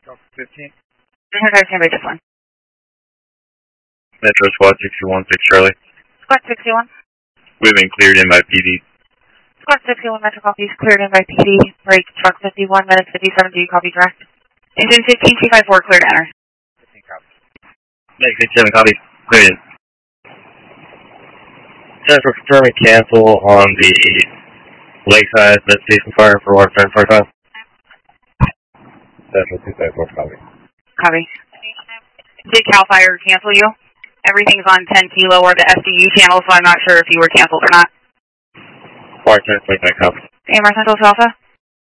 15. Standby just one. Metro Squad 61, 6 Charlie. Squad 61. We've been cleared in by PD. Squad 61, Metro copies, cleared in by PD. Break, truck 51, minutes 57, do you copy direct? Engine 15, C54, cleared to enter. 15 copies. Medic 57 copies, cleared in. Central confirming cancel on the Lakeside Station Fire for Water 45. Central 254 copy. Copy. Did CAL FIRE cancel you? Everything's on 10 kilo or the SDU channel, so I'm not sure if you were canceled or not. Water 45 copy. AMR Central to Alpha.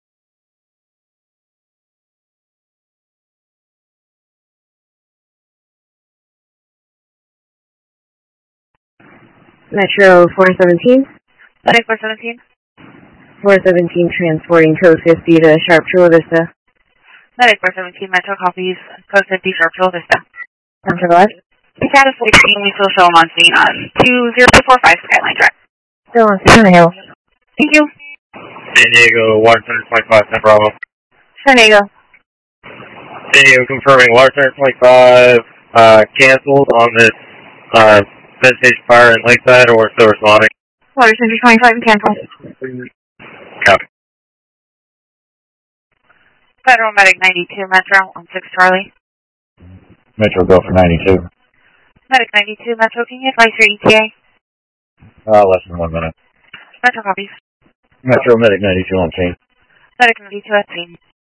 Metro 417. Medic 417. 417 transporting code 50 to Sharp Chula Vista. Medic 417, Metro copies, code 50, Sharp Chula Vista. After the left. Status 16, we still show them on scene on 2045 Skyline Drive. Still on San Diego. Thank you. San Diego, Water 25, 10 Bravo. San Diego. San Diego confirming Water 25 canceled on this Station Fire in Lakeside or still responding. Water Center 25 and cancel. Copy. Federal Medic 92, Metro on 6 Charlie. Metro go for 92. Medic 92, Metro, can you advise your ETA? Less than 1 minute. Metro copies. Metro Medic 92 on scene. Medic 92 at scene.